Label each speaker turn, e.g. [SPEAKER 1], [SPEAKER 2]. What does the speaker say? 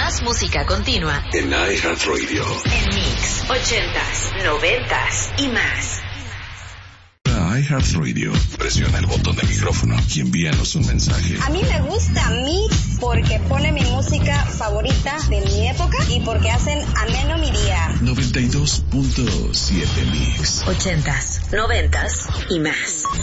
[SPEAKER 1] Más música continua
[SPEAKER 2] en iHeartRadio.
[SPEAKER 1] En Mix, 80s, 90s y más.
[SPEAKER 2] iHeartRadio. Presiona el botón de micrófono y envíanos un mensaje.
[SPEAKER 3] A mí me gusta Mix porque pone mi música favorita de mi época y porque hacen ameno mi día.
[SPEAKER 2] 92.7 Mix.
[SPEAKER 1] 80s, 90s y más.